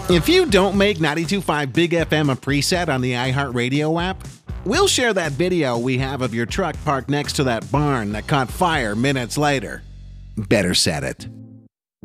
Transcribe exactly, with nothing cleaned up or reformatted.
If you don't make ninety-two point five Big F M a preset on the iHeartRadio app, we'll share that video we have of your truck parked next to that barn that caught fire minutes later. Better set it.